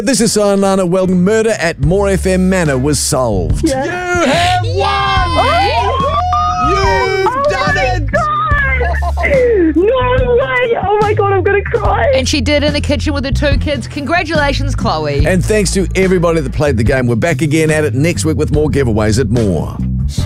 This is Lana. Well, murder at More FM Manor was solved. Yeah. You have won! You've done it! No way! Oh my God, I'm going to cry. And she did in the kitchen with her 2 kids. Congratulations, Chloe. And thanks to everybody that played the game. We're back again at it next week with more giveaways at More.